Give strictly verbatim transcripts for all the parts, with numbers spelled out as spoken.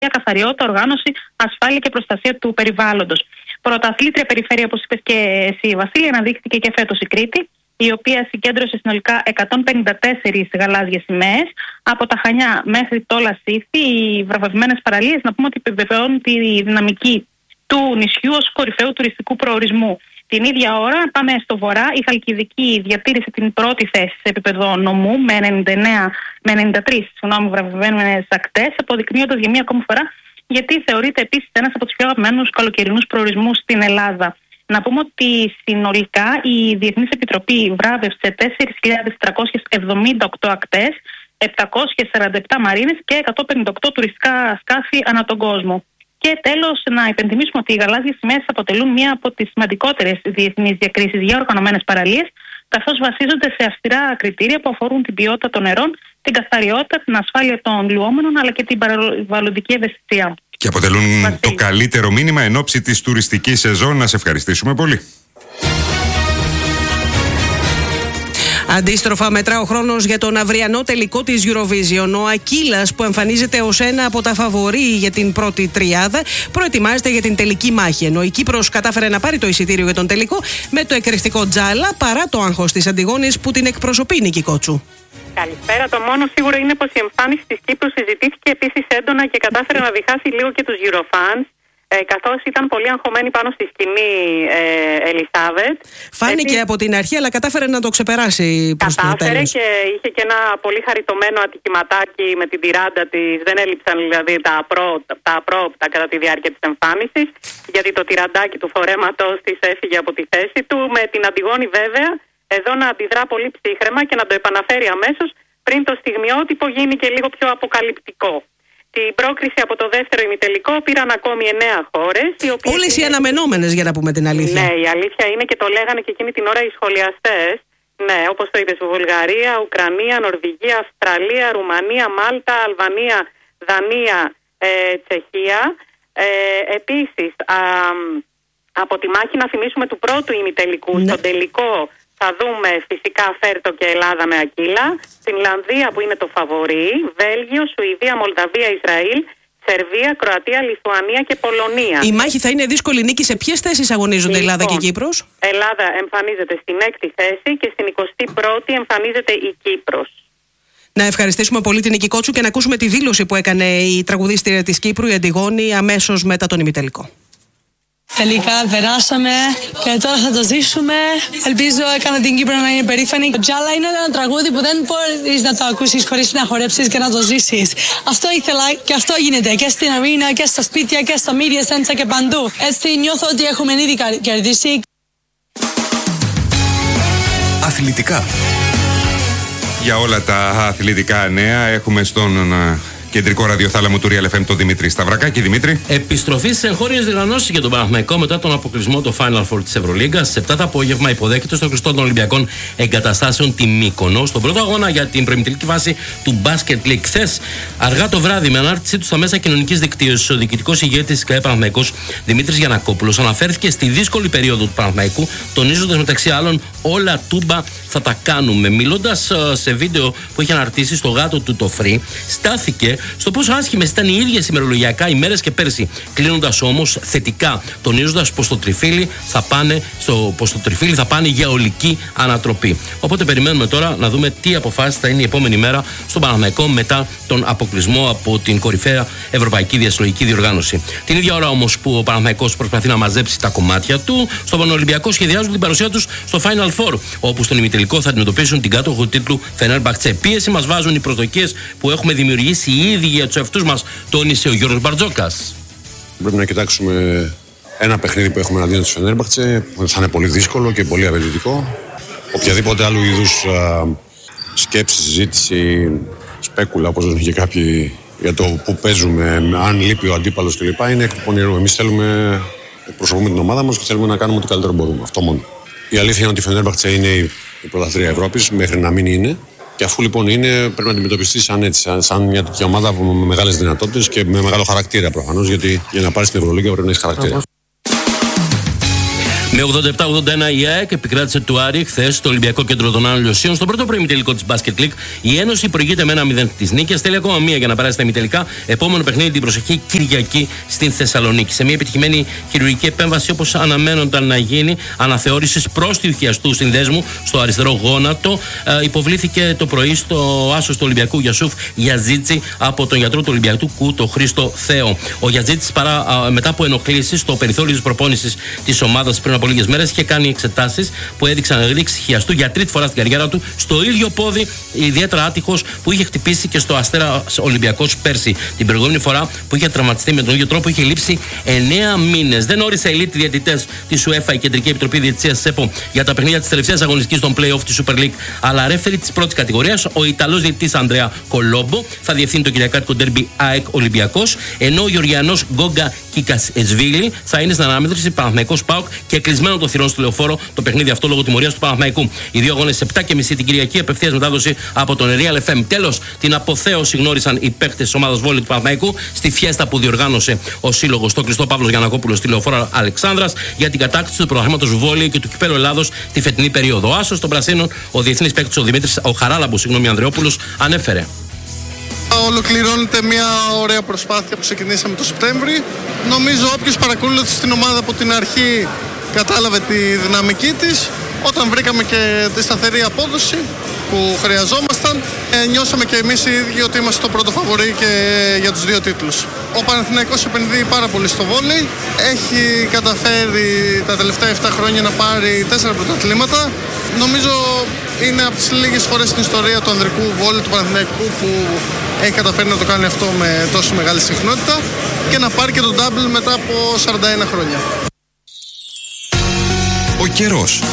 καθαριότητα, οργάνωση, ασφάλεια και προστασία του περιβάλλοντος. Πρωταθλήτρια περιφέρεια, όπως είπες και εσύ, Βασίλη, αναδείχθηκε και φέτος η Κρήτη, η οποία συγκέντρωσε συνολικά εκατόν πενήντα τέσσερις γαλάζιες σημαίες. Από τα Χανιά μέχρι το Λασίθι, οι βραβευμένες παραλίες, να πούμε ότι επιβεβαιώνουν τη δυναμική του νησιού ως κορυφαίου τουριστικού προορισμού. Την ίδια ώρα, πάμε στο βορρά. Η Χαλκιδική διατήρησε την πρώτη θέση σε επίπεδο νομού με, ενενήντα εννέα, με ενενήντα τρεις βραβευμένες ακτές, αποδεικνύοντας για μία ακόμη φορά γιατί θεωρείται επίσης ένας από τους πιο αγαπημένους καλοκαιρινούς προορισμούς στην Ελλάδα. Να πούμε ότι συνολικά η Διεθνής Επιτροπή βράβευσε τέσσερις χιλιάδες τριακόσιες εβδομήντα οκτώ ακτές, επτακόσιες σαράντα επτά μαρίνες και εκατόν πενήντα οκτώ τουριστικά σκάφη ανά τον κόσμο. Και τέλος, να υπενθυμίσουμε ότι οι γαλάζιες σημαίες αποτελούν μία από τις σημαντικότερες διεθνείς διακρίσεις για οργανωμένες παραλίες, καθώς βασίζονται σε αυστηρά κριτήρια που αφορούν την ποιότητα των νερών, την καθαριότητα, την ασφάλεια των λουόμενων αλλά και την περιβαλλοντική ευαισθησία. Και αποτελούν Βασίλη. το καλύτερο μήνυμα εν ώψη της τουριστικής σεζόν. Να σε ευχαριστήσουμε πολύ. Αντίστροφα, μετρά ο χρόνος για τον αυριανό τελικό της Eurovision. Ο Ακύλας, που εμφανίζεται ως ένα από τα φαβορί για την πρώτη τριάδα, προετοιμάζεται για την τελική μάχη. Ενώ η Κύπρος κατάφερε να πάρει το εισιτήριο για τον τελικό με το εκρηκτικό Τζάλα, παρά το άγχος της Αντιγόνης που την εκπροσωπεί η Νίκη Κότσου. Καλησπέρα. Το μόνο σίγουρο είναι πως η εμφάνιση της Κύπρου συζητήθηκε επίσης έντονα και κατάφερε να διχάσει λίγο και τους Eurofans. Ε, καθώς ήταν πολύ αγχωμένη πάνω στη σκηνή ε, Ελισάβετ. Φάνηκε Έτσι, από την αρχή, αλλά κατάφερε να το ξεπεράσει προς το κατάφερε τέλος. και είχε και ένα πολύ χαριτωμένο ατυχηματάκι με την τυράντα της. Δεν έλειψαν δηλαδή τα, απρό, τα απρόπτα κατά τη διάρκεια της εμφάνισης, γιατί το τυραντάκι του φορέματος της έφυγε από τη θέση του. Με την Αντιγόνη βέβαια εδώ να αντιδρά πολύ ψύχραιμα και να το επαναφέρει αμέσως πριν το στιγμιότυπο γίνει και λίγο πιο αποκαλυπτικό. Την πρόκριση από το δεύτερο ημιτελικό πήραν ακόμη εννέα χώρες. Όλες οι αναμενόμενες, για να πούμε την αλήθεια. Ναι, η αλήθεια είναι και το λέγανε και εκείνη την ώρα οι σχολιαστές. Ναι, όπως το είπες, Βουλγαρία, Ουκρανία, Νορβηγία, Αυστραλία, Ρουμανία, Μάλτα, Αλβανία, Δανία, ε, Τσεχία. Ε, επίσης, α, από τη μάχη να θυμίσουμε του πρώτου ημιτελικού, ναι, στον τελικό θα δούμε φυσικά Φέρτο και Ελλάδα με Ακύλα, Φινλανδία που είναι το φαβορί, Βέλγιο, Σουηδία, Μολδαβία, Ισραήλ, Σερβία, Κροατία, Λιθουανία και Πολωνία. Η μάχη θα είναι δύσκολη, Νίκη. Σε ποιες θέσεις αγωνίζονται λοιπόν, Ελλάδα και Κύπρος? Ελλάδα εμφανίζεται στην έκτη θέση και στην εικοστή πρώτη εμφανίζεται η Κύπρος. Να ευχαριστήσουμε πολύ την Νίκη Κότσου και να ακούσουμε τη δήλωση που έκανε η τραγουδίστρια της Κύπρου, η Αντιγόνη, αμέσως μετά τον ημιτελικό. Τελικά περάσαμε και τώρα θα το ζήσουμε. Ελπίζω έκανα την Κύπρο να είναι περήφανη. Το Τζάλα είναι ένα τραγούδι που δεν μπορείς να το ακούσεις χωρίς να χορέψεις και να το ζήσεις. Αυτό ήθελα και αυτό γίνεται και στην αρίνα και στα σπίτια και στα media center και παντού. Έτσι νιώθω ότι έχουμε ήδη κερδίσει. Αθλητικά. Για όλα τα αθλητικά νέα έχουμε στον κεντρικό ραδιοθάλαμο του Real εφ εμ τον Δημήτρη Σταυρακάκη. Δημήτρη. Επιστροφή σε εγχώριες διοργανώσεις για τον Παναθηναϊκό μετά τον αποκλεισμό του Final Four της Ευρωλίγκας. Σε επτά το απόγευμα υποδέχεται στο κλειστό των Ολυμπιακών Εγκαταστάσεων τη Μύκονο στον πρώτο αγώνα για την προημιτελική φάση του Basket League. Χθες, αργά το βράδυ, με ανάρτησή του στα μέσα κοινωνικής δικτύωσης, ο διοικητικός ηγέτης της ΚΑΕ Παναθηναϊκός Δημήτρης Γιαννακόπουλος αναφέρθηκε στη δύσκολη περίοδο του Παναθηναϊκού, τονίζοντας μεταξύ άλλων όλα τούμπα θα τα κάνουμε. Μιλώντας σε βίντεο που είχε αναρτήσει στο γάτο του το Free, στάθηκε στο πόσο άσχημες ήταν οι ίδιες ημερολογιακά ημέρες και πέρσι, κλείνοντας όμως θετικά, τονίζοντας πως το τριφύλι θα πάνε, στο, πως το τριφύλι θα πάνε για ολική ανατροπή. Οπότε περιμένουμε τώρα να δούμε τι αποφάσεις θα είναι η επόμενη μέρα στον Παναθηναϊκό μετά τον αποκλεισμό από την κορυφαία Ευρωπαϊκή Διασυλλογική Διοργάνωση. Την ίδια ώρα όμως που ο Παναθηναϊκός προσπαθεί να μαζέψει τα κομμάτια του, στον Πανολυμπιακό σχεδιάζουν την παρουσία τους στο Final Four, όπου στον ημιτελικό θα αντιμετωπίσουν την κάτοχο τίτλου Φενέρμπαχτσε. Πίεση μας βάζουν οι προσδοκίες που έχουμε δημιουργήσει ήδη για τους εαυτούς μας, τόνισε ο Γιώργος Μπαρτζόκας. Πρέπει να κοιτάξουμε ένα παιχνίδι που έχουμε εναντίον της Φενέρμπαχτσε, που θα είναι πολύ δύσκολο και πολύ απαιτητικό. Οποιαδήποτε άλλου είδους α, σκέψη, συζήτηση, σπέκουλα, όπως λένε και κάποιοι, για το που παίζουμε, αν λείπει ο αντίπαλος κλπ. Είναι εκ του πονηρού. Εμείς θέλουμε, εκπροσωπούμε την ομάδα μας και θέλουμε να κάνουμε ό,τι καλύτερο μπορούμε. Αυτό μόνο. Η αλήθεια είναι ότι η Φενέρμπαχτσε είναι η πρωταθλήτρια Ευρώπης, μέχρι να μην είναι. Και αφού λοιπόν είναι, πρέπει να αντιμετωπιστεί σαν έτσι, σαν, σαν μια τέτοια ομάδα με μεγάλες δυνατότητες και με μεγάλο χαρακτήρα προφανώς, γιατί για να πάρεις την Ευρωλίγκα πρέπει να έχεις χαρακτήρα. Με ογδόντα επτά ογδόντα ένα η ΑΕΚ επικράτησε του Άρη χθες στο Ολυμπιακό Κέντρο των Άνω Λιωσίων στον πρώτο προημιτελικό της Basket League. Η Ένωση προηγείται με ένα μηδέν της νίκης. Θέλει ακόμα μία για να περάσει στα ημιτελικά. Επόμενο παιχνίδι την προσεχή Κυριακή στην Θεσσαλονίκη. Σε μια επιτυχημένη χειρουργική επέμβαση, όπως αναμένονταν να γίνει, αναθεώρησης πρόστιου χιαστού συνδέσμου στο αριστερό γόνατο, ε, υποβλήθηκε το πρωί στο άσο του Ολυμπιακού Γιασούφ Γιαζίτση από τον γιατρό του Ολυμπιακού, τον Χρήστο Θέο. Ο Γιαζίτση, μετά από ενοχλήσεις στο περιθώριο της προπόνησης της ομάδας πριν από λίγες μέρες, είχε κάνει εξετάσεις που έδειξαν ρήξη χιαστού για τρίτη φορά στην καριέρα του στο ίδιο πόδι, ιδιαίτερα άτυχος, που είχε χτυπήσει και στο Αστέρα Ολυμπιακός πέρσι. Την προηγούμενη φορά που είχε τραυματιστεί με τον ίδιο τρόπο είχε λείψει εννέα μήνες. Δεν όρισε ελίτ διαιτητές της UEFA, η Κεντρική Επιτροπή Διαιτησίας ΣΕΠΟ, για τα παιχνίδια της τελευταίας αγωνιστικής των play-off της Super League, αλλά ρέφερη της πρώτης κατηγορίας, ο Ιταλός διαιτητής Ανδρέα Κολόμπο, θα διευθύνει το κυριακάτικο ντέρμπι ΑΕΚ Ολυμπιακός, ενώ ο Γεωργιανός Γκόγκα Κικασεσβίλη θα είναι στην αναμέτρηση Παναθηναϊκός ΠΑΟΚ και κλεισμένο το θυρών στο Λεωφόρο το παιχνίδι αυτό λόγω τιμωρίας του Παναθηναϊκού. Οι δύο αγώνες επτά και μισή την Κυριακή, απευθείας μετάδοση από τον Real εφ εμ. Τέλος, την αποθέωση γνώρισαν οι παίκτες της ομάδας βόλεϊ του Παναθηναϊκού στη φιέστα που διοργάνωσε ο σύλλογος στο κλειστό Παύλος Γιαννακόπουλος στη Λεωφόρο Αλεξάνδρας για την κατάκτηση του πρωταθλήματος βόλεϊ και του κυπέλλου Ελλάδος τη φετινή περίοδο. Ο άσος των Πρασίνων, ο διεθνής παίκτης ο Δημήτρης ο Χαράλαμπος, συγγνώμη, Ανδρεόπουλος, ανέφερε. Ολοκληρώνεται μια ωραία προσπάθεια που ξεκινήσαμε το Σεπτέμβρη. Νομίζω όποιος παρακολούθησε την ομάδα από την αρχή κατάλαβε τη δυναμική της. Όταν βρήκαμε και τη σταθερή απόδοση που χρειαζόμασταν, ε, νιώσαμε και εμείς οι ίδιοι ότι είμαστε το πρώτο φαβορί και για τους δύο τίτλους. Ο Παναθηναϊκός επενδύει πάρα πολύ στο βόλεϊ. Έχει καταφέρει τα τελευταία επτά χρόνια να πάρει τέσσερα πρωταθλήματα. Νομίζω είναι από τις λίγες φορές στην ιστορία του ανδρικού βόλεϊ του Παναθηναϊκού που έχει καταφέρει να το κάνει αυτό με τόσο μεγάλη συχνότητα και να πάρει και το double μετά από σαράντα ένα χρόνια. Ο καιρός.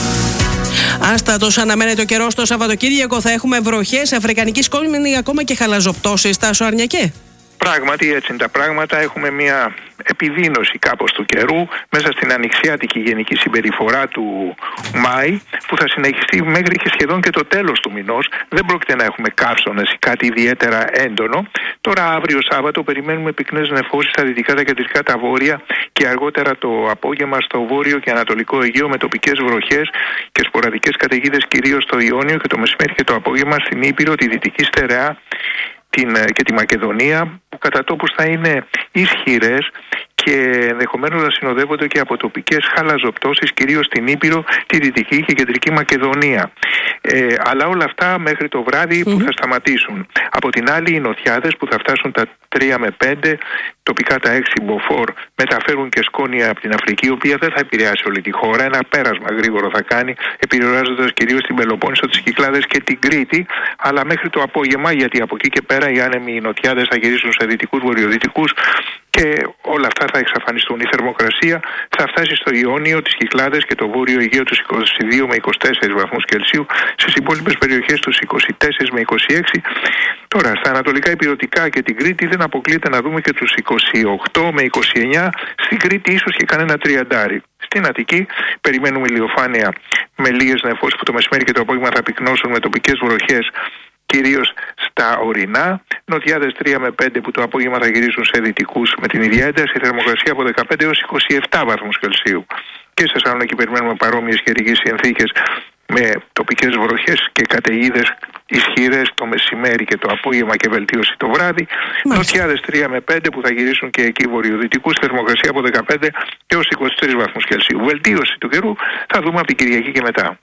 Άστατος αναμένεται ο καιρός το Σαββατοκύριακο. Θα έχουμε βροχές, αφρικανική σκόνη, ακόμα και χαλαζοπτώσεις. Τάσο Αρνιακέ. Πράγματι έτσι είναι τα πράγματα. Έχουμε μια επιδείνωση κάπως του καιρού μέσα στην ανοιξιάτικη γενική συμπεριφορά του Μάη, που θα συνεχιστεί μέχρι και σχεδόν και το τέλος του μηνός. Δεν πρόκειται να έχουμε καύσωνες ή κάτι ιδιαίτερα έντονο. Τώρα αύριο Σάββατο περιμένουμε πυκνές νεφώσεις στα δυτικά, τα κεντρικά, τα βόρεια και αργότερα το απόγευμα στο βόρειο και ανατολικό Αιγαίο, με τοπικές βροχές και σποραδικές καταιγίδες κυρίως στο Ιόνιο, και το μεσημέρι και το απόγευμα στην Ήπειρο, τη Δυτική Στερεά την, και τη Μακεδονία, που κατά τόπους θα είναι ισχυρές και ενδεχομένως να συνοδεύονται και από τοπικές χαλαζοπτώσεις κυρίως στην Ήπειρο, τη Δυτική και Κεντρική Μακεδονία. Ε, αλλά όλα αυτά μέχρι το βράδυ που mm-hmm. θα σταματήσουν. Από την άλλη, οι νοτιάδες που θα φτάσουν τα τρία με πέντε, τοπικά τα έξι μποφόρ, μεταφέρουν και σκόνια από την Αφρική, η οποία δεν θα επηρεάσει όλη τη χώρα. Ένα πέρασμα γρήγορο θα κάνει, επηρεάζοντας κυρίως την Πελοπόννησο, τις Κυκλάδες και την Κρήτη, αλλά μέχρι το απόγευμα, γιατί από εκεί και πέρα οι άνεμοι οι νοτιάδες θα γυρίσουν σε δυτικούς, βορειοδυτικούς και όλα αυτά θα εξαφανιστούν. Η θερμοκρασία θα φτάσει στο Ιόνιο, τις Κυκλάδες και το Βόρειο Αιγαίο τους είκοσι δύο με είκοσι τέσσερις βαθμούς Κελσίου, στις υπόλοιπες περιοχές τους είκοσι τέσσερα με είκοσι έξι. Τώρα, στα ανατολικά ηπειρωτικά και την Κρήτη δεν αποκλείεται να δούμε και τους είκοσι οκτώ με είκοσι εννέα, στην Κρήτη ίσως και κανένα τριαντάρι. Στην Αττική περιμένουμε ηλιοφάνεια με λίγες νεφώσεις που το μεσημέρι και το απόγευμα θα πυκνώσουν με τοπικές βροχές κυρίως στα ορεινά, νοτιάδες τρία με πέντε που το απόγευμα θα γυρίσουν σε δυτικούς με την ίδια ένταση, θερμοκρασία από δεκαπέντε έως είκοσι επτά βαθμούς Κελσίου. Και σε Θεσσαλονίκη περιμένουμε παρόμοιες καιρικές συνθήκες με τοπικές βροχές και καταιγίδες ισχυρές το μεσημέρι και το απόγευμα και βελτίωση το βράδυ. Νοτιάδες τρία με πέντε που θα γυρίσουν και εκεί βορειοδυτικούς, θερμοκρασία από δεκαπέντε έως είκοσι τρεις βαθμούς Κελσίου. Βελτίωση του καιρού θα δούμε από την Κυριακή και μετά.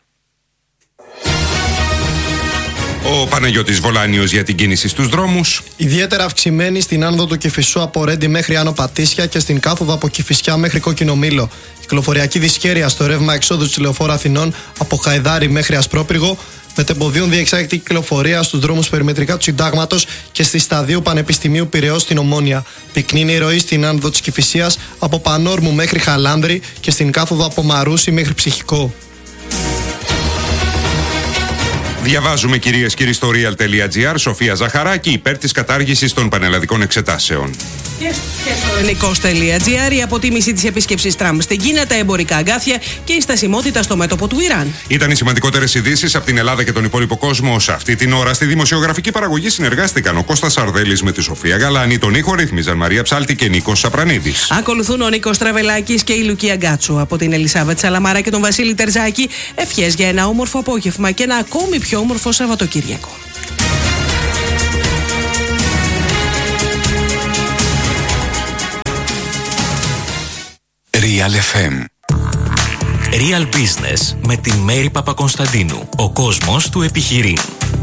Ο Παναγιώτης Βολάνιος για την κίνηση στους δρόμους. Ιδιαίτερα αυξημένη στην άνοδο του Κηφισού από Ρέντι μέχρι Άνω Πατήσια και στην κάθοδο από Κηφισιά μέχρι Κόκκινο Μήλο. Κυκλοφοριακή δυσχέρεια στο ρεύμα εξόδου της Λεωφόρου Αθηνών από Χαϊδάρι μέχρι Ασπρόπυργο. Μετεμποδίων διεξάγεται κυκλοφορία στους δρόμους περιμετρικά του Συντάγματος και στη Σταδίου Πανεπιστημίου Πειραιώς στην Ομόνια. Πυκνή είναι η ροή στην άνοδο της Κηφισίας από Πανόρμου μέχρι Χαλάνδρη και στην κάθοδο από Μαρούσι μέχρι Ψυχικό. Διαβάζουμε κυρίες και κύριοι στο real τελεία gr. Σοφία Ζαχαράκη υπέρ της κατάργησης των πανελλαδικών εξετάσεων. Και στο νικός τελεία τζι άρ η αποτίμηση της επίσκεψης Τραμπ στην Κίνα, τα εμπορικά αγκάθια και η στασιμότητα στο μέτωπο του Ιράν. Ήταν οι σημαντικότερες ειδήσεις από την Ελλάδα και τον υπόλοιπο κόσμο. Σε αυτή την ώρα στη δημοσιογραφική παραγωγή συνεργάστηκαν ο Κώστας Σαρδέλης με τη Σοφία Γαλάνη, τον ήχο ρύθμιζαν Μαρία Ψάλτη και Νίκος Σαπρανίδης. Ακολουθούν ο Νίκος Τραβελάκης και η Λουκία Γκάτσου. Από την Ελισάβετ Σαλαμάρα και τον Βασίλη Τερζάκη, ευχές για ένα όμορφο απόγευμα και ένα ακόμη πιο όμορφο Σαββατοκύριακο. Real εφ εμ. Real Business με την Μέρη Παπακονσταντίνου. Ο κόσμος του επιχειρεί.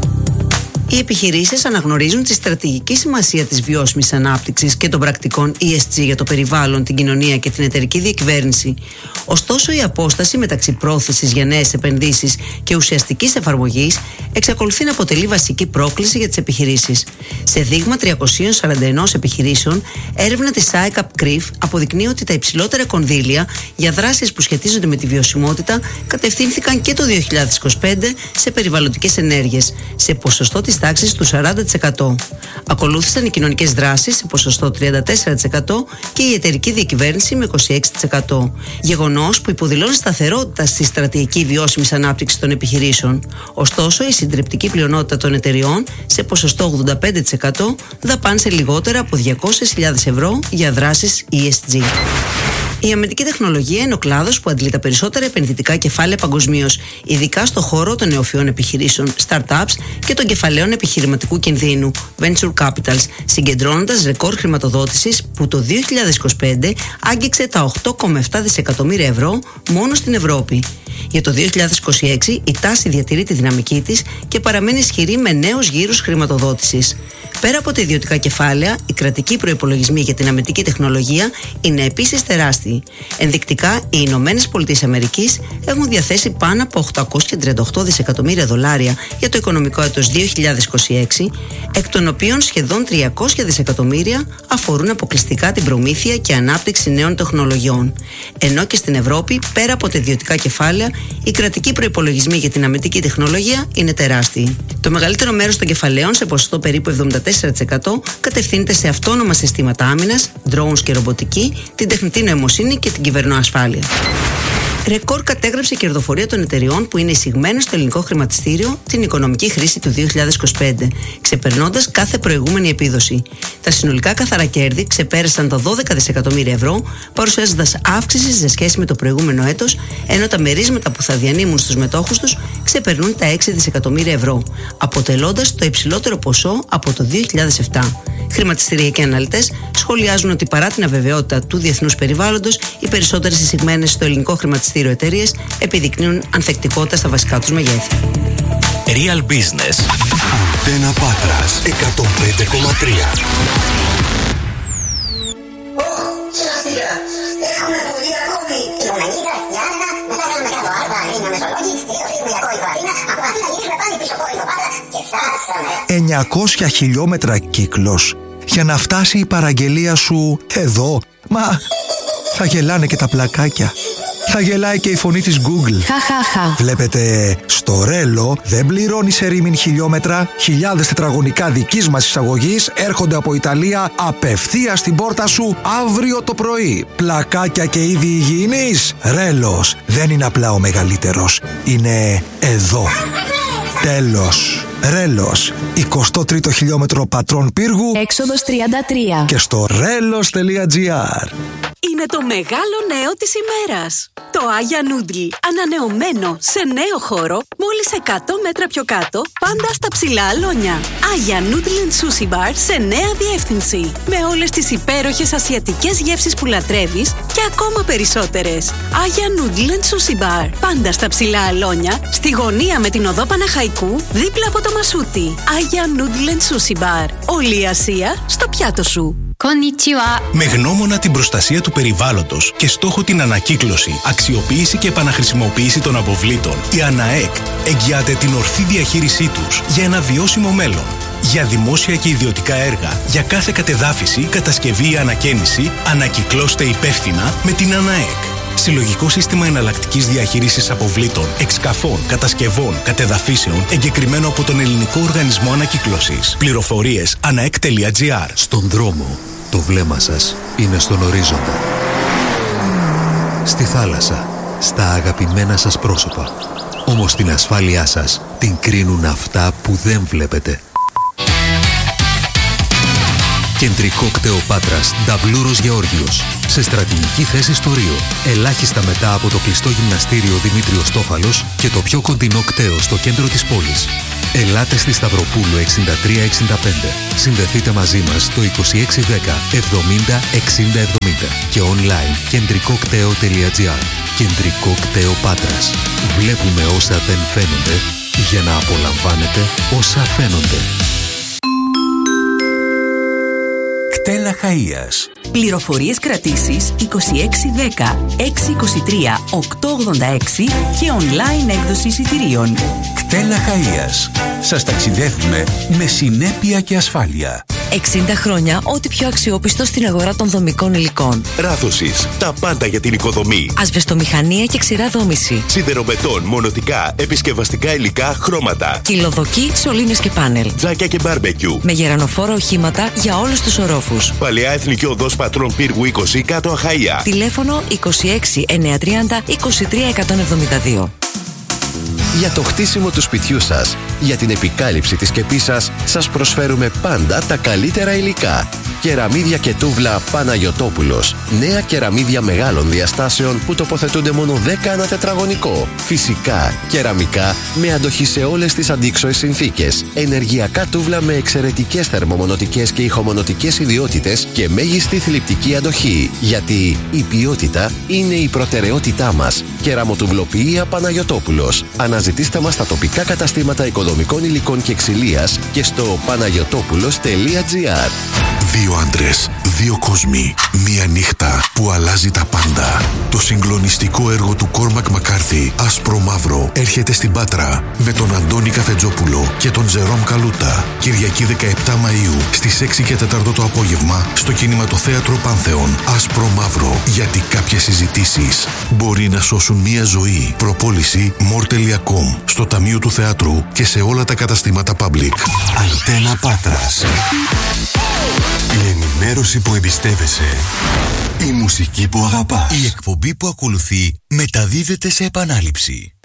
Οι επιχειρήσεις αναγνωρίζουν τη στρατηγική σημασία της βιώσιμης ανάπτυξης και των πρακτικών ι ες τζι για το περιβάλλον, την κοινωνία και την εταιρική διακυβέρνηση. Ωστόσο, η απόσταση μεταξύ πρόθεσης για νέες επενδύσεις και ουσιαστικής εφαρμογής εξακολουθεί να αποτελεί βασική πρόκληση για τις επιχειρήσεις. Σε δείγμα τριακόσιων σαράντα ένα επιχειρήσεων, έρευνα της ΆΕΚΑΠ-ΚΡΙΦ αποδεικνύει ότι τα υψηλότερα κονδύλια για δράσεις που σχετίζονται με τη βιωσιμότητα κατευθύνθηκαν και το δύο χιλιάδες είκοσι πέντε σε περιβαλλοντικές ενέργειες, σε ποσοστό της τάξης του σαράντα τοις εκατό. Ακολούθησαν οι κοινωνικές δράσεις σε ποσοστό τριάντα τέσσερα τοις εκατό και η εταιρική διακυβέρνηση με είκοσι έξι τοις εκατό. Γεγονός που υποδηλώνει σταθερότητα στη στρατηγική βιώσιμης ανάπτυξης των επιχειρήσεων. Ωστόσο, η συντριπτική πλειονότητα των εταιριών, σε ποσοστό ογδόντα πέντε τοις εκατό, δαπάνησε λιγότερα από διακόσιες χιλιάδες ευρώ για δράσεις ι ες τζι. Η αμυντική τεχνολογία είναι ο κλάδος που αντλεί τα περισσότερα επενδυτικά κεφάλαια παγκοσμίως, ειδικά στο χώρο των νεοφυών επιχειρήσεων, startups και των κεφαλαίων επιχειρηματικού κινδύνου, venture capitals, συγκεντρώνοντας ρεκόρ χρηματοδότησης που το δύο χιλιάδες είκοσι πέντε άγγιξε τα οκτώ κόμμα επτά δισεκατομμύρια ευρώ μόνο στην Ευρώπη. Για το δύο χιλιάδες είκοσι έξι η τάση διατηρεί τη δυναμική της και παραμένει ισχυρή με νέους γύρους χρηματοδότησης. Πέρα από τα ιδιωτικά κεφάλαια, οι κρατικοί προϋπολογισμοί για την αμυντική τεχνολογία είναι επίσης τεράστιοι. Ενδεικτικά, οι Ηνωμένες Πολιτείες Αμερικής έχουν διαθέσει πάνω από οκτακόσια τριάντα οκτώ δισεκατομμύρια δολάρια για το οικονομικό έτος δύο χιλιάδες είκοσι έξι, εκ των οποίων σχεδόν τριακόσια δισεκατομμύρια αφορούν αποκλειστικά την προμήθεια και ανάπτυξη νέων τεχνολογιών. Ενώ και στην Ευρώπη, πέρα από τα ιδιωτικά κεφάλαια, οι κρατικοί προϋπολογισμοί για την αμυντική τεχνολογία είναι τεράστιοι. Το μεγαλύτερο μέρος των κεφαλαίων, σε ποσοστό περίπου εβδομήντα τέσσερα τοις εκατό, κατευθύνεται σε αυτόνομα συστήματα άμυνας, drones και ρομποτική, την τεχνητή νοημοσύνη και την κυβερνοασφάλεια. Ρεκόρ κατέγραψε η κερδοφορία των εταιριών που είναι εισηγμένες στο ελληνικό χρηματιστήριο την οικονομική χρήση του δύο χιλιάδες είκοσι πέντε, ξεπερνώντας κάθε προηγούμενη επίδοση. Τα συνολικά καθαρά κέρδη ξεπέρασαν τα δώδεκα δισεκατομμύρια ευρώ, παρουσιάζοντας αύξηση σε σχέση με το προηγούμενο έτος, ενώ τα μερίσματα που θα διανύμουν στους μετόχους τους ξεπερνούν τα έξι δισεκατομμύρια ευρώ, αποτελώντας το υψηλότερο ποσό από το δύο χιλιάδες επτά. Χρηματιστηριακοί αναλυτές σχολιάζουν ότι παρά την αβεβαιότητα του διεθνούς περιβάλλοντος, οι περισσότερες εισηγμένες στο ελληνικό χρηματιστήριο εταιρείες επιδεικνύουν ανθεκτικότητα στα βασικά τους μεγέθη. Real Business. Αντένα Πάτρας εκατόν πέντε κόμμα τρία. εννιακόσια χιλιόμετρα κύκλος για να φτάσει η παραγγελία σου εδώ. Μα θα γελάνε και τα πλακάκια. Θα γελάει και η φωνή της Google. Χαχαχα. Βλέπετε, στο Ρέλο δεν πληρώνεις ερήμην χιλιόμετρα. Χιλιάδες τετραγωνικά δικής μας εισαγωγής έρχονται από Ιταλία απευθείας στην πόρτα σου αύριο το πρωί. Πλακάκια και είδη υγιεινής. Ρέλος δεν είναι απλά ο μεγαλύτερος. Είναι εδώ. Τέλος. Ρέλος, εικοστό τρίτο χιλιόμετρο Πατρών Πύργου, έξοδος τριάντα τρία. Και στο ρέλος τελεία τζι άρ. Είναι το μεγάλο νέο της ημέρας. Το Άγια Νούντλ, ανανεωμένο σε νέο χώρο, μόλις εκατό μέτρα πιο κάτω, πάντα στα ψηλά αλόνια. Άγια Νούντλ and Sushi Bar σε νέα διεύθυνση. Με όλες τις υπέροχες ασιατικές γεύσεις που λατρεύεις και ακόμα περισσότερες. Άγια Νούντλ and Sushi Bar, πάντα στα ψηλά αλόνια, στη γωνία με την οδό Παναχαϊκού, δίπλα από το Μασούτι. Άγια Νούντλ and Sushi Bar. Όλη η Ασία στο πιάτο σου. Με γνώμονα την προστασία του περιβάλλοντος και στόχο την ανακύκλωση, αξιοποίηση και επαναχρησιμοποίηση των αποβλήτων, η ΑΝΑΕΚ εγγυάται την ορθή διαχείρισή τους για ένα βιώσιμο μέλλον. Για δημόσια και ιδιωτικά έργα, για κάθε κατεδάφιση, κατασκευή ή ανακαίνιση, ανακυκλώστε υπεύθυνα με την ΑΝΑΕΚ. Συλλογικό σύστημα εναλλακτικής διαχείρισης αποβλήτων, εξκαφών, κατασκευών, κατεδαφίσεων, εγκεκριμένο από τον Ελληνικό Οργανισμό Ανακύκλωσης. Πληροφορίες αναεκ τελεία τζι άρ. Στον δρόμο, Το βλέμμα σας είναι στον ορίζοντα. Στη θάλασσα, στα αγαπημένα σας πρόσωπα. Όμως την ασφάλειά σας την κρίνουν αυτά που δεν βλέπετε. Κεντρικό κτέο Πάτρας, Νταβλούρος Γεώργιος. Σε στρατηγική θέση στο Ρίο. Ελάχιστα μετά από το κλειστό γυμναστήριο Δημήτριος Τόφαλος και το πιο κοντινό κτέο στο κέντρο της πόλης. Ελάτε στη Σταυροπούλου εξήντα τρία εξήντα πέντε. Συνδεθείτε μαζί μας στο είκοσι έξι δέκα εβδομήντα εξήντα εβδομήντα και online κεντρικοκτέο τελεία τζι άρ. Κεντρικό κτέο Πάτρας. Βλέπουμε όσα δεν φαίνονται για να απολαμβάνετε όσα φαίνονται. Κτέλα Χαΐας. Πληροφορίες κρατήσεις είκοσι έξι δέκα έξι είκοσι τρία οκτώ ογδόντα έξι και online έκδοση εισιτηρίων. Κτέλα Χαΐας. Σας ταξιδεύουμε με συνέπεια και ασφάλεια. εξήντα χρόνια ό,τι πιο αξιόπιστο στην αγορά των δομικών υλικών. Ράθωσης. Τα πάντα για την οικοδομή. Ασβεστομηχανία και ξηρά δόμηση. Σιδεροβετόν, μονοτικά, επισκευαστικά υλικά, χρώματα. Κυλοδοκή, σωλήνες και πάνελ. Τζάκια και μπάρμπεκιου. Με γερανοφόρα οχήματα για όλους τους ορόφους. Παλαιά Εθνική Οδός Πατρών Πύργου είκοσι κάτω Αχαΐα. Τηλέφωνο είκοσι έξι εννιακόσια τριάντα είκοσι τρία εκατόν εβδομήντα δύο. Για το χτίσιμο του σπιτιού σας, για την επικάλυψη της σκεπής σας, σας προσφέρουμε πάντα τα καλύτερα υλικά. Κεραμίδια και τούβλα Παναγιωτόπουλος. Νέα κεραμίδια μεγάλων διαστάσεων που τοποθετούνται μόνο δέκα ανά τετραγωνικό. Φυσικά, κεραμικά με αντοχή σε όλες τις αντίξωες συνθήκες. Ενεργειακά τούβλα με εξαιρετικές θερμομονωτικές και ηχομονωτικές ιδιότητες και μέγιστη θλιπτική αντοχή. Γιατί η ποιότητα είναι η προτεραιότητά μας. Κεραμοτουβλοποιία Παναγιωτόπουλος. Αναζητήστε μας στα τοπικά καταστήματα οικοδομικών υλικών και ξυλίας και στο παναγιωτόπουλος τελεία τζι άρ. Δύο άντρες, δύο κόσμοι, μία νύχτα που αλλάζει τα πάντα. Το συγκλονιστικό έργο του Κόρμακ Μακάρθι, Άσπρο Μαύρο, έρχεται στην Πάτρα με τον Αντώνη Καφετζόπουλο και τον Τζερόμ Καλούτα. Κυριακή δεκαεπτά Μαΐου στις έξι και τέσσερα το απόγευμα στο κινηματοθέατρο Πάνθεον. Άσπρο Μαύρο, γιατί κάποιες συζητήσεις μπορεί να σώσουν μία ζωή. Προπόληση μορ τελεία κομ στο Ταμείο του Θεάτρου και σε όλα τα καταστήματα Public. Αντένα Πάτρας. Η ενημέρωση που εμπιστεύεσαι. Η μουσική που αγαπάς. Η εκπομπή που ακολουθεί μεταδίδεται σε επανάληψη.